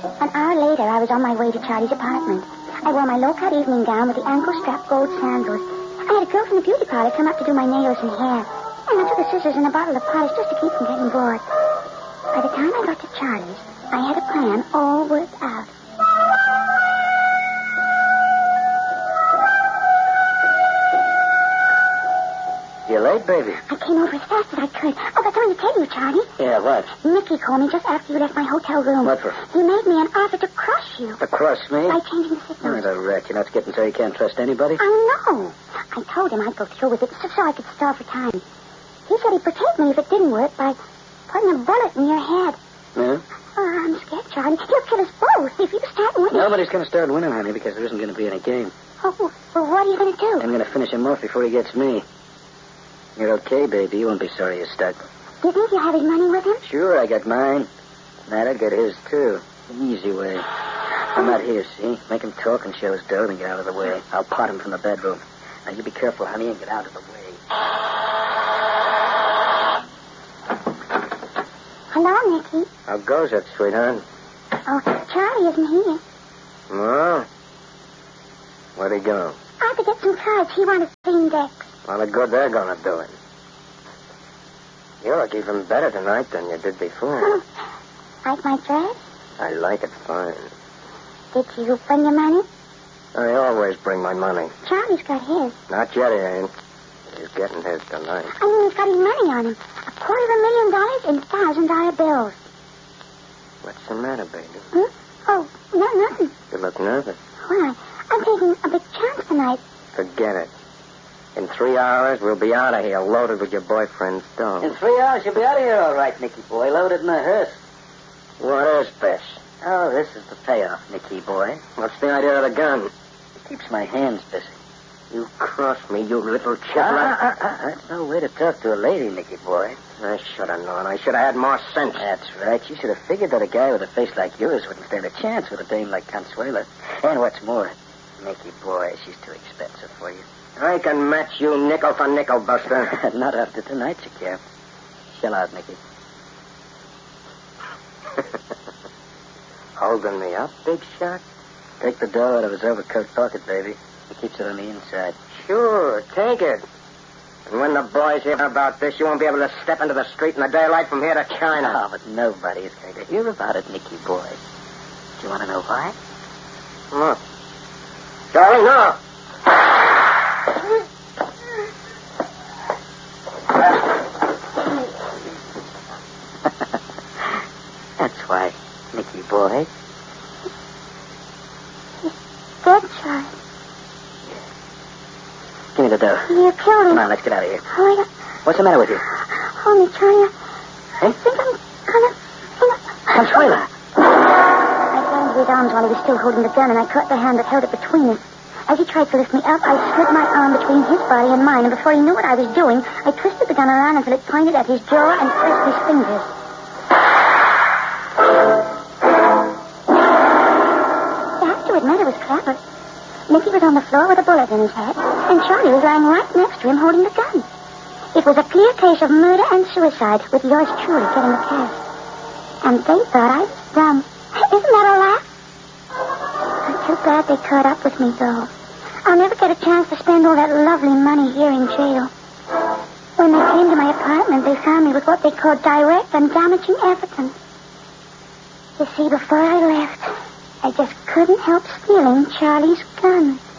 An hour later, I was on my way to Charlie's apartment. I wore my low-cut evening gown with the ankle-strap gold sandals. I had a girl from the beauty parlor come up to do my nails and hair. And I took the scissors and a bottle of polish just to keep from getting bored. By the time I got to Charlie's, I had a plan all worked out. You late, baby? I came over as fast as I could. I got something to tell you, Charlie. Yeah, what? Nicky called me just after you left my hotel room. What for? He made me an offer to crush you. To crush me? By changing the signals. Oh, the wretch. You know, it's getting so you can't trust anybody? I know. I told him I'd go through with it so I could stall for time. He said he'd protect me if it didn't work by putting a bullet in your head. Yeah? Oh, I'm scared, Charlie. He'll kill us both if you start winning. Nobody's going to start winning, honey, because there isn't going to be any game. Oh, well, what are you going to do? I'm going to finish him off before he gets me. You're okay, baby. You won't be sorry you stuck. Do you think you have his money with him? Sure, I got mine. Matt'll get his, too. The easy way. I'm not here, see? Make him talk and show his dough and get out of the way. I'll pot him from the bedroom. Now, you be careful, honey, and get out of the way. Hello, Nicky. How goes it, sweetheart? Oh, Charlie isn't here. No? Where'd he go? I have to get some cards. He wanted steam decks. Well, the good they're going to do it. You look even better tonight than you did before. Like my dress? I like it fine. Did you bring your money? I always bring my money. Charlie's got his. Not yet, he ain't. He's getting his tonight. I mean, he's got his money on him. $250,000 in $1,000 bills. What's the matter, baby? Oh, nothing. You look nervous. Why? I'm taking a big chance tonight. Forget it. In 3 hours, we'll be out of here, loaded with your boyfriend's dough. In 3 hours, you'll be out of here all right, Nicky boy, loaded in a hearse. What is this? Oh, this is the payoff, Nicky boy. What's the idea of the gun? It keeps my hands busy. You crossed me, you little chiplet. That's no way to talk to a lady, Nicky boy. I should have known. I should have had more sense. That's right. You should have figured that a guy with a face like yours wouldn't stand a chance with a dame like Consuela. And what's more, Nicky boy, she's too expensive for you. I can match you nickel for nickel, Buster. Not after tonight, you can't. Shell out, Nicky. Holding me up, big shot? Take the dough out of his overcoat pocket, baby. He keeps it on the inside. Sure, take it. And when the boys hear about this, you won't be able to step into the street in the daylight from here to China. Oh, but nobody is going to hear about it, Nicky boy. Do you want to know why? No. Charlie, no. That's why, Nicky boy. Dead, Charlie. Give me the dough. You killed him. Come on, let's get out of here. Oh, my God. What's the matter with you? Hold me, Charlie. I think I'm gonna... Consuela. I fell into his arms while he was still holding the gun, and I caught the hand that held it between us. As he tried to lift me up, I slid my arm between his body and mine, and before he knew what I was doing, I twisted the gun around until it pointed at his jaw and pressed his fingers. You have to admit it was clever. Nicky was on the floor with a bullet in his head, and Charlie was lying right next to him holding the gun. It was a clear case of murder and suicide, with yours truly getting the cash. And they thought I was dumb. Isn't that a laugh? I'm too glad they caught up with me, though. I'll never get a chance to spend all that lovely money here in jail. When they came to my apartment, they found me with what they called direct and damaging evidence. You see, before I left, I just couldn't help stealing Charlie's gun.